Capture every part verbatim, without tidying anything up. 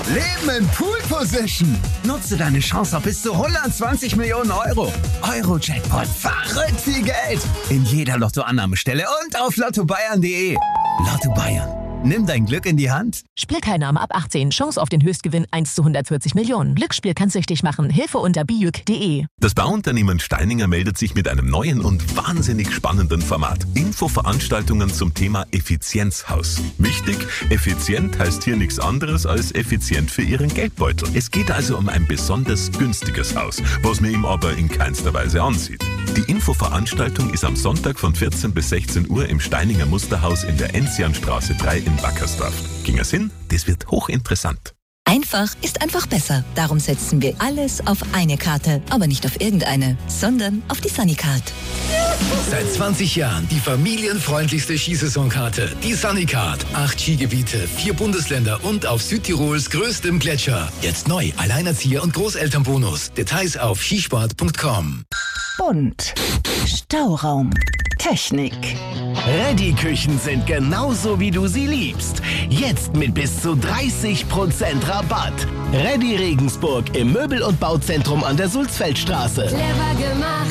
Leben in Pool Position. Nutze deine Chance auf bis zu hundertzwanzig Millionen Euro. Euro-Jackpot. Verrückt viel Geld. In jeder Lottoannahmestelle und auf lotto bayern punkt de. Lotto Bayern. Nimm dein Glück in die Hand. Spielteilnahme ab achtzehn. Chance auf den Höchstgewinn eins zu hundertvierzig Millionen. Glücksspiel kann süchtig machen. Hilfe unter bijuk punkt de. Das Bauunternehmen Steininger meldet sich mit einem neuen und wahnsinnig spannenden Format. Infoveranstaltungen zum Thema Effizienzhaus. Wichtig, effizient heißt hier nichts anderes als effizient für Ihren Geldbeutel. Es geht also um ein besonders günstiges Haus, was man ihm aber in keinster Weise ansieht. Die Infoveranstaltung ist am Sonntag von vierzehn bis sechzehn Uhr im Steininger Musterhaus in der Enzianstraße drei in Wackersdorf. Ging es hin? Das wird hochinteressant. Einfach ist einfach besser. Darum setzen wir alles auf eine Karte. Aber nicht auf irgendeine, sondern auf die Sunnycard. Seit zwanzig Jahren die familienfreundlichste Skisaisonkarte. Die Sunnycard. Acht Skigebiete, vier Bundesländer und auf Südtirols größtem Gletscher. Jetzt neu, Alleinerzieher- und Großelternbonus. Details auf skisport punkt com. Bunt. Stauraum. Technik. Ready-Küchen sind genauso, wie du sie liebst. Jetzt mit bis zu dreißig Prozent Rabatt. Ready Regensburg im Möbel- und Bauzentrum an der Sulzfeldstraße. Clever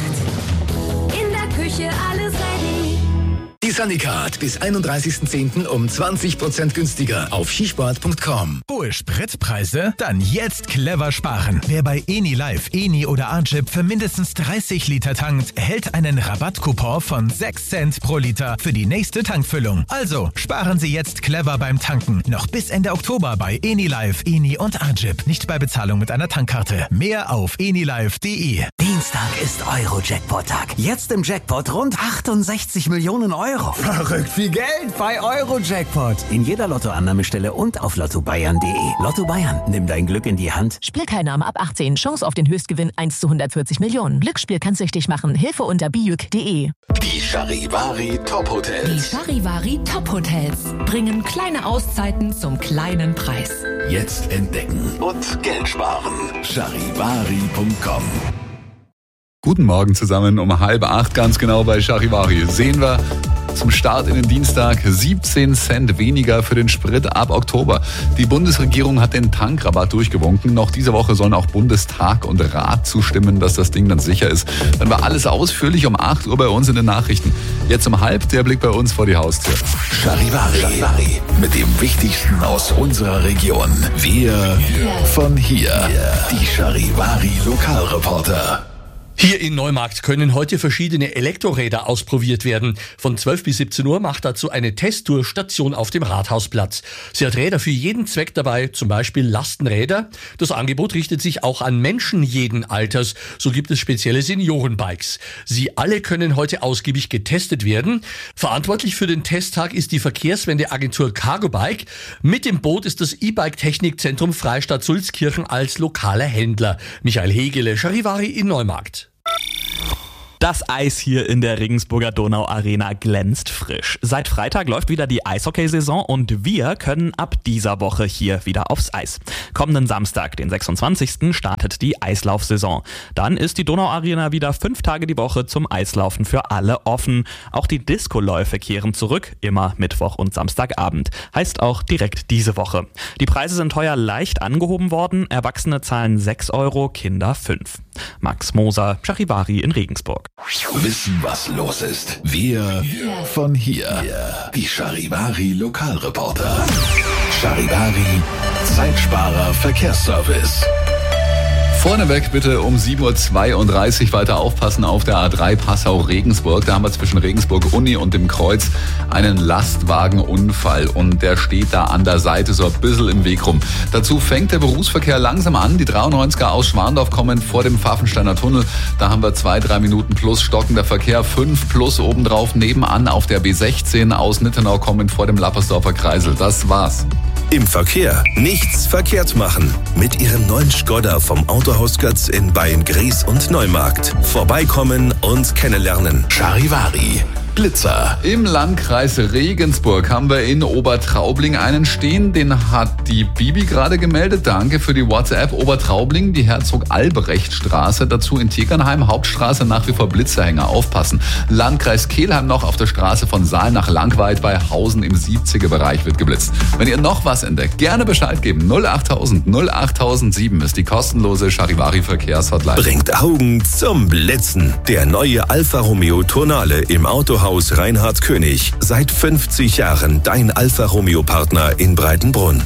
gemacht. In der Küche alles ready. Die Sunnycard bis einunddreißigsten zehnten um zwanzig Prozent günstiger auf skisport punkt com. Hohe Spritpreise? Dann jetzt clever sparen. Wer bei Enilive, Eni oder Arjip für mindestens dreißig Liter tankt, erhält einen Rabattcoupon von sechs Cent pro Liter für die nächste Tankfüllung. Also sparen Sie jetzt clever beim Tanken. Noch bis Ende Oktober bei Enilive, Eni und Arjip. Nicht bei Bezahlung mit einer Tankkarte. Mehr auf enilive punkt de. Dienstag ist Euro-Jackpot-Tag. Jetzt im Jackpot rund achtundsechzig Millionen Euro. Verrückt viel Geld bei Euro-Jackpot. In jeder Lottoannahmestelle und auf lotto bayern punkt de. Lotto Bayern, nimm dein Glück in die Hand. Spielteilnahme ab achtzehn. Chance auf den Höchstgewinn eins zu hundertvierzig Millionen. Glücksspiel kann süchtig machen. Hilfe unter bijuk punkt de. Die Charivari Top Hotels. Die Charivari Top Hotels bringen kleine Auszeiten zum kleinen Preis. Jetzt entdecken und Geld sparen. charivari punkt com. Guten Morgen zusammen, um halb acht ganz genau bei Charivari. Sehen wir zum Start in den Dienstag siebzehn Cent weniger für den Sprit ab Oktober. Die Bundesregierung hat den Tankrabatt durchgewunken. Noch diese Woche sollen auch Bundestag und Rat zustimmen, dass das Ding dann sicher ist. Dann war alles ausführlich um acht Uhr bei uns in den Nachrichten. Jetzt um halb der Blick bei uns vor die Haustür. Charivari, Charivari mit dem Wichtigsten aus unserer Region. Wir von hier. Die Charivari Lokalreporter. Hier in Neumarkt können heute verschiedene Elektroräder ausprobiert werden. Von zwölf bis siebzehn Uhr macht dazu eine Testtour Station auf dem Rathausplatz. Sie hat Räder für jeden Zweck dabei, zum Beispiel Lastenräder. Das Angebot richtet sich auch an Menschen jeden Alters. So gibt es spezielle Seniorenbikes. Sie alle können heute ausgiebig getestet werden. Verantwortlich für den Testtag ist die Verkehrswendeagentur Cargo Bike. Mit dem Boot ist das E-Bike-Technikzentrum Freistadt Sulzkirchen als lokaler Händler. Michael Hegele, Charivari in Neumarkt. Das Eis hier in der Regensburger Donau-Arena glänzt frisch. Seit Freitag läuft wieder die Eishockeysaison und wir können ab dieser Woche hier wieder aufs Eis. Kommenden Samstag, den sechsundzwanzigsten startet die Eislaufsaison. Dann ist die Donau-Arena wieder fünf Tage die Woche zum Eislaufen für alle offen. Auch die Discoläufe kehren zurück, immer Mittwoch und Samstagabend. Heißt auch direkt diese Woche. Die Preise sind heuer leicht angehoben worden. Erwachsene zahlen sechs Euro, Kinder fünf. Max Moser, Charivari in Regensburg. Wissen, was los ist. Wir von hier. Die Charivari Lokalreporter. Charivari Zeitsparer Verkehrsservice. Vorneweg bitte um sieben Uhr zweiunddreißig weiter aufpassen auf der A drei Passau-Regensburg. Da haben wir zwischen Regensburg-Uni und dem Kreuz einen Lastwagenunfall und der steht da an der Seite so ein bisschen im Weg rum. Dazu fängt der Berufsverkehr langsam an. Die dreiundneunziger aus Schwandorf kommen vor dem Pfaffensteiner Tunnel. Da haben wir zwei, drei Minuten plus stockender Verkehr, fünf plus obendrauf. Nebenan auf der B sechzehn aus Nittenau kommen vor dem Lappersdorfer Kreisel. Das war's. Im Verkehr nichts verkehrt machen. Mit Ihrem neuen Skoda vom Autohaus Götz in Beyen-Gries und Neumarkt. Vorbeikommen und kennenlernen. Charivari Blitzer. Im Landkreis Regensburg haben wir in Obertraubling einen stehen. Den hat die Bibi gerade gemeldet. Danke für die WhatsApp. Obertraubling, die Herzog-Albrecht-Straße. Dazu in Tegernheim, Hauptstraße, nach wie vor Blitzerhänger. Aufpassen. Landkreis Kelheim noch auf der Straße von Saal nach Langweid bei Hausen im siebziger Bereich wird geblitzt. Wenn ihr noch was entdeckt, gerne Bescheid geben. null achttausend null achttausendsieben ist die kostenlose Charivari-Verkehrshotline. Bringt Augen zum Blitzen. Der neue Alfa Romeo Tonale im Autohaus Reinhard König. Seit fünfzig Jahren dein Alfa Romeo Partner in Breitenbrunn.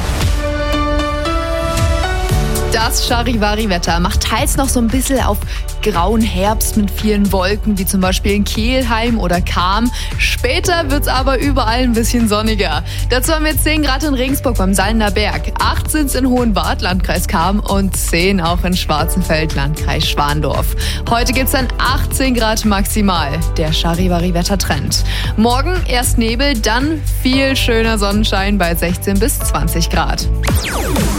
Das Charivari-Wetter macht teils noch so ein bisschen auf grauen Herbst mit vielen Wolken, wie zum Beispiel in Kelheim oder Cham. Später wird's aber überall ein bisschen sonniger. Dazu haben wir zehn Grad in Regensburg beim Sallener Berg, acht sind's in Hohenwart, Landkreis Cham, und zehn auch in Schwarzenfeld, Landkreis Schwandorf. Heute gibt's dann achtzehn Grad maximal. Der Charivari-Wettertrend. Morgen erst Nebel, dann viel schöner Sonnenschein bei sechzehn bis zwanzig Grad.